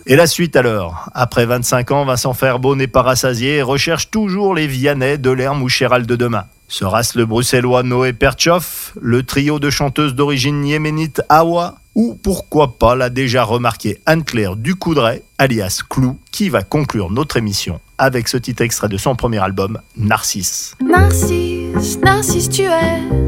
Et la suite alors ? Après 25 ans, Vincent Ferbeau n'est pas rassasié et recherche toujours les Vianney, Delerme ou Gérald de demain. Sera-ce le bruxellois Noé Pertchoff, le trio de chanteuses d'origine yéménite Hawa, ou pourquoi pas la déjà remarquée Anne-Claire Ducoudray, alias Clou, qui va conclure notre émission avec ce petit extrait de son premier album, Narcisse. Narcisse, Narcisse tu es